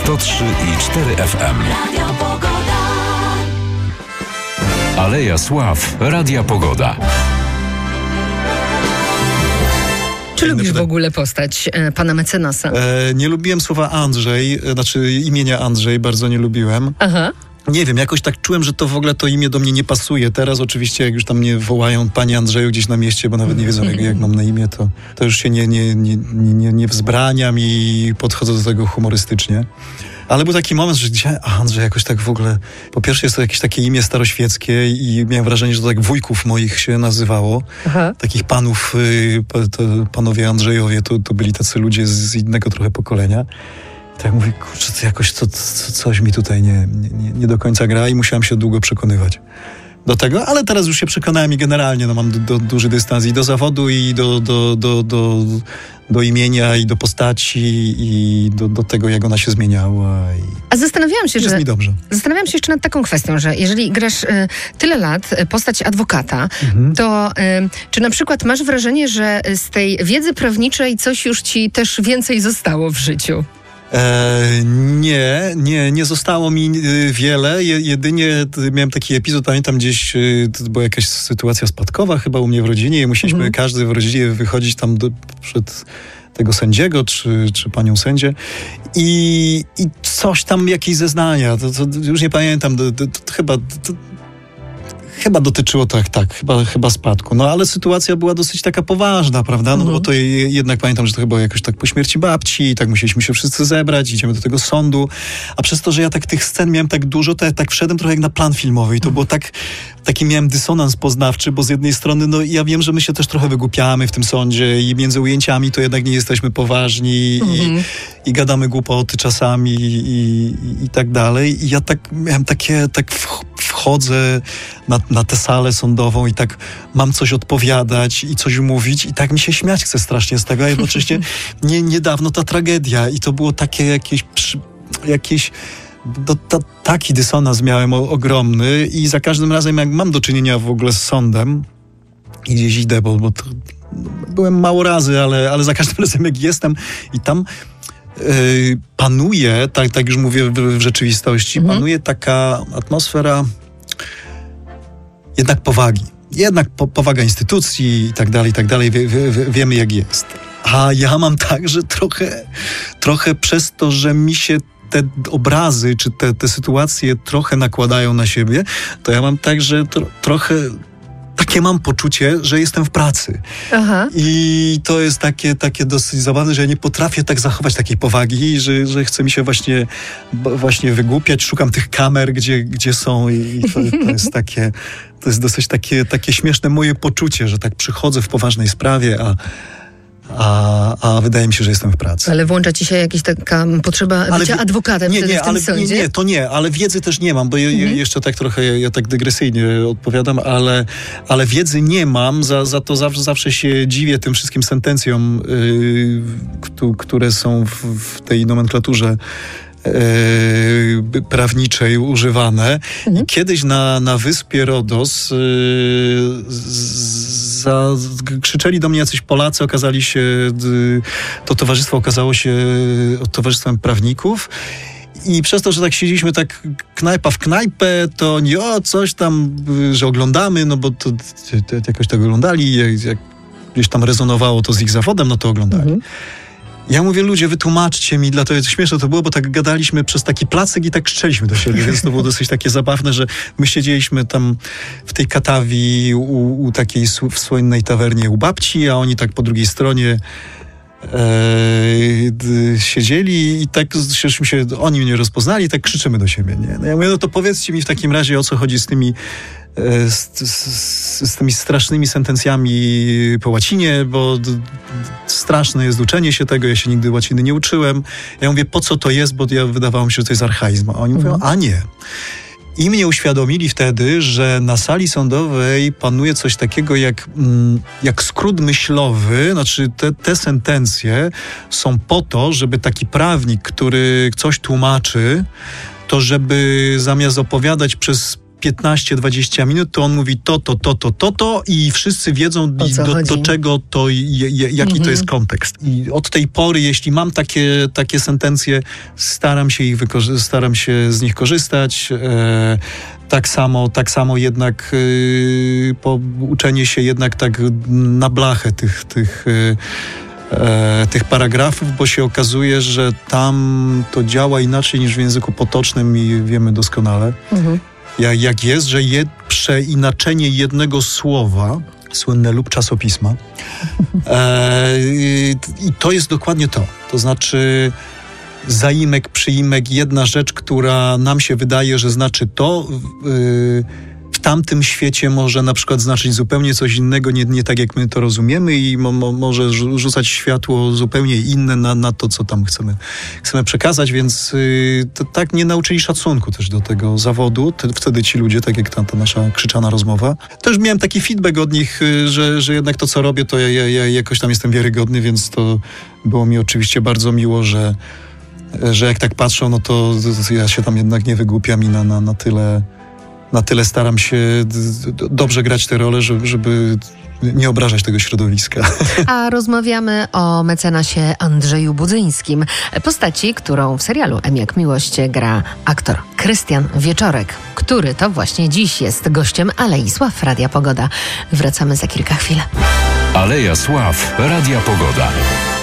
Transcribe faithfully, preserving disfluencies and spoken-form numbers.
sto trzy i cztery F M. Aleja Sław, Radia Pogoda. Czy lubisz w ogóle postać e, pana mecenasa? E, nie lubiłem słowa Andrzej, znaczy imienia Andrzej, bardzo nie lubiłem. Aha. Nie wiem, jakoś tak czułem, że to w ogóle to imię do mnie nie pasuje. Teraz oczywiście, jak już tam mnie wołają panie Andrzeju gdzieś na mieście, bo nawet nie wiedzą, jak, jak mam na imię, to, to już się nie, nie, nie, nie, nie wzbraniam i podchodzę do tego humorystycznie. Ale był taki moment, że dzisiaj Andrzej jakoś tak w ogóle... Po pierwsze jest to jakieś takie imię staroświeckie i miałem wrażenie, że to tak wujków moich się nazywało. Aha. Takich panów, to panowie Andrzejowie, to, to byli tacy ludzie z innego trochę pokolenia. I tak mówię, kurczę, to jakoś to, to, coś mi tutaj nie, nie, nie do końca gra i musiałem się długo przekonywać do tego, ale teraz już się przekonałem i generalnie no, mam do, do, duży dystans i do zawodu, i do, do, do, do, do imienia, i do postaci, i do, do tego, jak ona się zmieniała. I A zastanawiałam się, jest że... mi dobrze. Zastanawiałam się jeszcze nad taką kwestią, że jeżeli grasz y, tyle lat, y, postać adwokata, mhm. to y, czy na przykład masz wrażenie, że z tej wiedzy prawniczej coś już ci też więcej zostało w życiu? E, nie, nie, nie zostało mi y, wiele. Je, jedynie y, miałem taki epizod, pamiętam gdzieś, y, to była jakaś sytuacja spadkowa chyba u mnie w rodzinie i musieliśmy mhm. każdy w rodzinie wychodzić tam do, przed tego sędziego, czy, czy panią sędzię i, i coś tam, jakieś zeznania, to, to już nie pamiętam, to, to, to chyba... To, Chyba dotyczyło tak, tak, chyba, chyba spadku. No ale sytuacja była dosyć taka poważna, prawda? No mhm. bo to je, jednak pamiętam, że to chyba jakoś tak po śmierci babci i tak musieliśmy się wszyscy zebrać, idziemy do tego sądu. A przez to, że ja tak tych scen miałem tak dużo, to ja tak wszedłem trochę jak na plan filmowy i to było tak, taki miałem dysonans poznawczy, bo z jednej strony, no ja wiem, że my się też trochę wygłupiamy w tym sądzie i między ujęciami to jednak nie jesteśmy poważni mhm. i, i gadamy głupoty czasami i, i, i tak dalej. I ja tak miałem takie, tak wchodzę na, na tę salę sądową i tak mam coś odpowiadać i coś mówić i tak mi się śmiać chce strasznie z tego, a jednocześnie nie, niedawno ta tragedia i to było takie jakieś, jakieś do, to, taki dysonans miałem o, ogromny i za każdym razem jak mam do czynienia w ogóle z sądem i gdzieś idę, bo, bo to, byłem mało razy, ale, ale za każdym razem jak jestem i tam Yy, panuje, tak, tak już mówię w, w rzeczywistości, mhm. panuje taka atmosfera jednak powagi. Jednak po, powaga instytucji i tak dalej, i tak dalej. Wie, wie, wiemy jak jest. A ja mam tak, że trochę, trochę przez to, że mi się te obrazy, czy te, te sytuacje trochę nakładają na siebie, to ja mam tak, że tro, trochę... Takie mam poczucie, że jestem w pracy. Aha. I to jest takie, takie dosyć zabawne, że ja nie potrafię tak zachować takiej powagi, że, że chce mi się właśnie, właśnie wygłupiać. Szukam tych kamer, gdzie, gdzie są i to, to jest takie, to jest dosyć takie, takie śmieszne moje poczucie, że tak przychodzę w poważnej sprawie, a A, a wydaje mi się, że jestem w pracy. Ale włącza ci się jakaś taka potrzeba ale bycia wie, adwokatem nie, wtedy nie, w tym ale, sądzie? Nie, nie, to nie, ale wiedzy też nie mam, bo ja, mhm. jeszcze tak trochę, ja, ja tak dygresyjnie odpowiadam, ale, ale wiedzy nie mam, za, za to zawsze, zawsze się dziwię tym wszystkim sentencjom, yy, które są w, w tej nomenklaturze Yy, prawniczej używane. Mhm. I kiedyś na, na wyspie Rodos yy, za, krzyczeli do mnie jacyś Polacy, okazali się, yy, to towarzystwo okazało się yy, towarzystwem prawników. I przez to, że tak siedzieliśmy tak knajpa w knajpę, to nie o coś tam, yy, że oglądamy, no bo to, to, to jakoś tak oglądali, jak, jak gdzieś tam rezonowało to z ich zawodem, no to oglądali. Mhm. Ja mówię, ludzie, wytłumaczcie mi, dlatego śmieszne to było, bo tak gadaliśmy przez taki placek i tak krzyczeliśmy do siebie, więc to było dosyć takie zabawne, że my siedzieliśmy tam w tej Katawi u, u takiej w słynnej tawernie u babci, a oni tak po drugiej stronie e, siedzieli i tak żeśmy się, oni mnie rozpoznali i tak krzyczymy do siebie. Nie? No ja mówię, no to powiedzcie mi w takim razie, o co chodzi z tymi Z, z, z tymi strasznymi sentencjami po łacinie, bo d, d, straszne jest uczenie się tego, ja się nigdy łaciny nie uczyłem. Ja mówię, po co to jest, bo ja wydawało mi się, że to jest archaizm. A oni mhm. mówią, a nie. I mnie uświadomili wtedy, że na sali sądowej panuje coś takiego jak, jak skrót myślowy, znaczy te, te sentencje są po to, żeby taki prawnik, który coś tłumaczy, to żeby zamiast opowiadać przez piętnaście dwadzieścia minut, to on mówi to, to, to, to, to, to i wszyscy wiedzą do, do czego to, je, jaki mhm. to jest kontekst. I od tej pory, jeśli mam takie, takie sentencje, staram się ich wykorzy- staram się z nich korzystać. E, tak samo, tak samo jednak e, po uczenie się jednak tak na blachę tych, tych e, E, tych paragrafów, bo się okazuje, że tam to działa inaczej niż w języku potocznym i wiemy doskonale, mhm. jak, jak jest, że je, przeinaczenie jednego słowa, słynne lub czasopisma, e, i, i to jest dokładnie to. To znaczy zaimek, przyimek, jedna rzecz, która nam się wydaje, że znaczy to, y, w tamtym świecie może na przykład znaczyć zupełnie coś innego, nie, nie tak jak my to rozumiemy i mo, mo, może rzucać światło zupełnie inne na, na to, co tam chcemy, chcemy przekazać, więc yy, to, tak nie nauczyli szacunku też do tego zawodu. Te, wtedy ci ludzie, tak jak ta, ta nasza krzyczana rozmowa. Też miałem taki feedback od nich, yy, że, że jednak to, co robię, to ja, ja, ja jakoś tam jestem wiarygodny, więc to było mi oczywiście bardzo miło, że, że jak tak patrzą, no to, to ja się tam jednak nie wygłupiam i na, na, na tyle Na tyle staram się dobrze grać tę rolę, żeby, żeby nie obrażać tego środowiska. A rozmawiamy o mecenasie Andrzeju Budzyńskim, postaci, którą w serialu M jak miłość gra aktor Krystian Wieczorek, który to właśnie dziś jest gościem Alei Sław Radia Pogoda. Wracamy za kilka chwil. Aleja Sław Radia Pogoda.